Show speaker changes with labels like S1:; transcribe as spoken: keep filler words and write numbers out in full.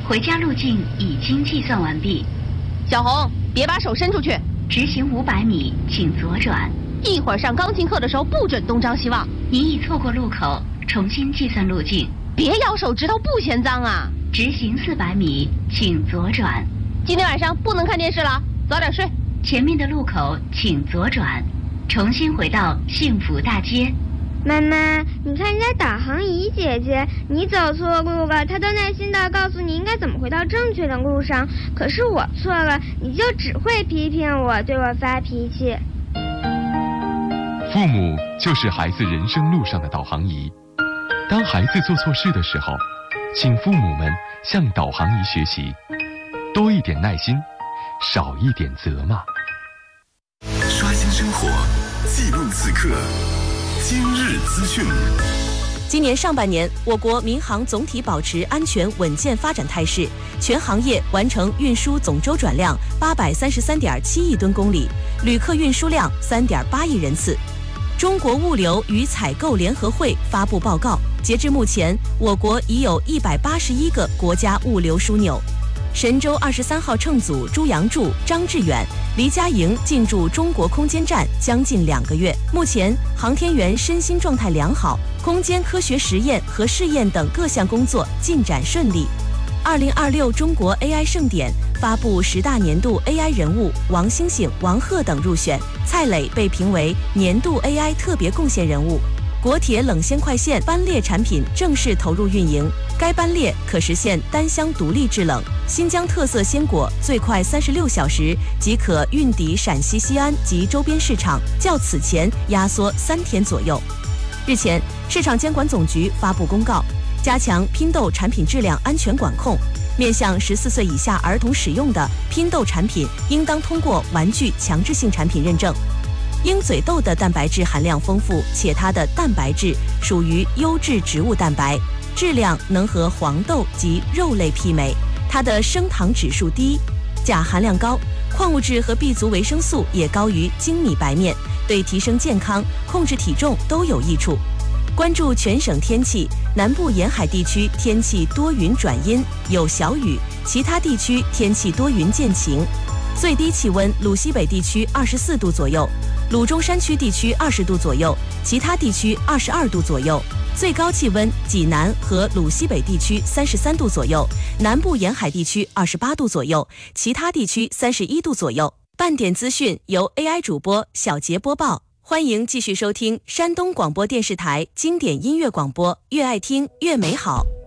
S1: 回家路径已经计算完毕。
S2: 小红，别把手伸出去。
S1: 直行五百米，请左转。
S2: 一会儿上钢琴课的时候不准东张西望。
S1: 您已错过路口，重新计算路径。
S2: 别咬手指头，不嫌脏啊。
S1: 直行四百米，请左转。
S2: 今天晚上不能看电视了，早点睡。
S1: 前面的路口请左转，重新回到幸福大街。
S3: 妈妈，你看人家导航仪姐姐，你走错路了，她都耐心地告诉你应该怎么回到正确的路上。可是我错了，你就只会批评我，对我发脾气。
S4: 父母就是孩子人生路上的导航仪。当孩子做错事的时候，请父母们向导航仪学习，多一点耐心，少一点责骂。
S5: 刷新生活，记录此刻，今日资讯。
S6: 今年上半年，我国民航总体保持安全稳健发展态势，全行业完成运输总周转量八百三十三点七亿吨公里，旅客运输量三点八亿人次。中国物流与采购联合会发布报告，截至目前，我国已有一百八十一个国家物流枢纽。神舟二十三号乘组朱杨柱、张志远、黎佳莹进驻中国空间站将近两个月，目前航天员身心状态良好，空间科学实验和试验等各项工作进展顺利。二零二六中国 A I 盛典发布十大年度 A I 人物，王星星、王鹤等入选，蔡磊被评为年度 A I 特别贡献人物。国铁冷鲜快线班列产品正式投入运营，该班列可实现单箱独立制冷，新疆特色鲜果最快三十六小时即可运抵陕西西安及周边市场，较此前压缩三天左右。日前，市场监管总局发布公告，加强拼豆产品质量安全管控，面向十四岁以下儿童使用的拼豆产品，应当通过玩具强制性产品认证。鹰嘴豆的蛋白质含量丰富，且它的蛋白质属于优质植物蛋白，质量能和黄豆及肉类媲美。它的升糖指数低，钾含量高，矿物质和 B 族维生素也高于精米白面，对提升健康、控制体重都有益处。关注全省天气，南部沿海地区天气多云转阴，有小雨，其他地区天气多云见晴。最低气温，鲁西北地区二十四度左右，鲁中山区地区二十度左右，其他地区二十二度左右。最高气温，济南和鲁西北地区三十三度左右，南部沿海地区二十八度左右，其他地区三十一度左右。半点资讯由 A I 主播小杰播报。欢迎继续收听山东广播电视台经典音乐广播，越爱听越美好。